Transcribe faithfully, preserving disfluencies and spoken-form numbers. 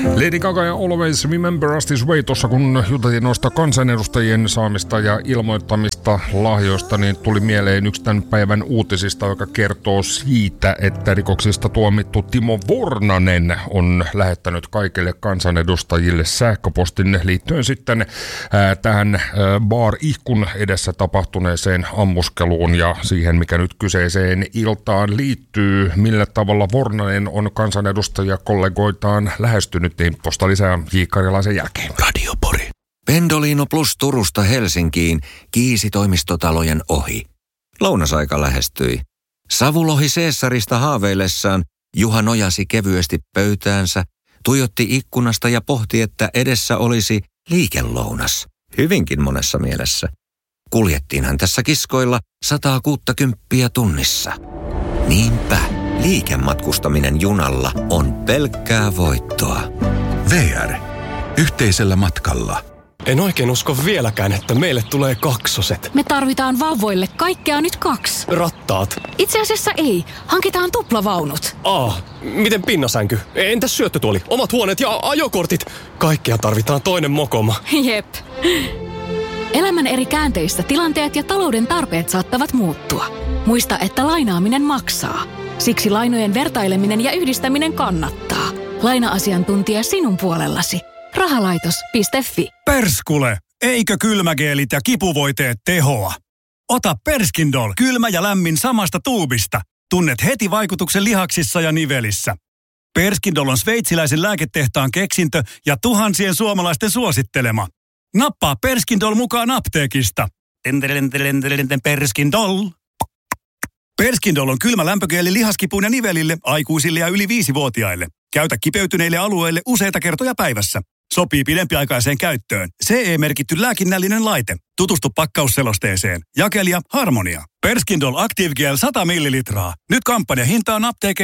Lady Gaga ja Always Remember Us This Way. Tuossa kun juteltiin noista kansanedustajien saamista ja ilmoittamista lahjoista, niin tuli mieleen yksi tämän päivän uutisista, joka kertoo siitä, että rikoksista tuomittu Timo Vornanen on lähettänyt kaikille kansanedustajille sähköpostin liittyen sitten ää, tähän ää, bar-ihkun edessä tapahtuneeseen ammuskeluun ja siihen, mikä nyt kyseiseen iltaan liittyy. Millä tavalla Vornanen on kansanedustajia kollegoitaan lähestynyt, niin tuosta lisää J. Karjalaisen jälkeen. Radio Pori. Pendolino Plus Turusta Helsinkiin kiisi toimistotalojen ohi. Lounasaika lähestyi. Savulohi Caesarista haaveillessaan Juha nojasi kevyesti pöytäänsä, tuijotti ikkunasta ja pohti, että edessä olisi liikelounas. Hyvinkin monessa mielessä. Kuljettiinhan tässä kiskoilla sataa kuuttakymppiä tunnissa. Niinpä, liikematkustaminen junalla on pelkkää voittoa. V R. Yhteisellä matkalla. En oikein usko vieläkään, että meille tulee kaksoset. Me tarvitaan vauvoille kaikkea nyt kaksi. Rattaat. Itse asiassa ei. Hankitaan tuplavaunut. Aa, miten pinnasänky? Entäs syöttötuoli? Omat huoneet ja ajokortit? Kaikkea tarvitaan toinen mokoma. Jep. Elämän eri käänteissä tilanteet ja talouden tarpeet saattavat muuttua. Muista, että lainaaminen maksaa. Siksi lainojen vertaileminen ja yhdistäminen kannattaa. Laina-asiantuntija sinun puolellasi. Rahalaitos piste fi. Perskule! Eikö kylmägeelit ja kipuvoiteet tehoa? Ota Perskindol kylmä ja lämmin samasta tuubista. Tunnet heti vaikutuksen lihaksissa ja nivelissä. Perskindol on sveitsiläisen lääketehtaan keksintö ja tuhansien suomalaisten suosittelema. Nappaa Perskindol mukaan apteekista. Perskindol. Perskindol on kylmä lämpögeeli lihaskipuun ja nivelille, aikuisille ja yli viisivuotiaille. Käytä kipeytyneille alueille useita kertoja päivässä. Sopii pidempiaikaiseen käyttöön. C E-merkitty lääkinnällinen laite. Tutustu pakkausselosteeseen. Jakelija Harmonia. Perskindol Active Gel sata millilitraa. Nyt kampanjahintaan apteekeissa